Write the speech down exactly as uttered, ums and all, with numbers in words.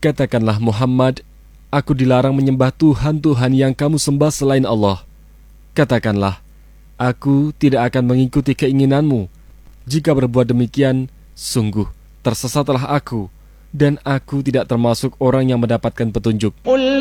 Katakanlah Muhammad, aku dilarang menyembah Tuhan-Tuhan yang kamu sembah selain Allah. Katakanlah, aku tidak akan mengikuti keinginanmu. Jika berbuat demikian, sungguh tersesatlah aku, dan aku tidak termasuk orang yang mendapatkan petunjuk.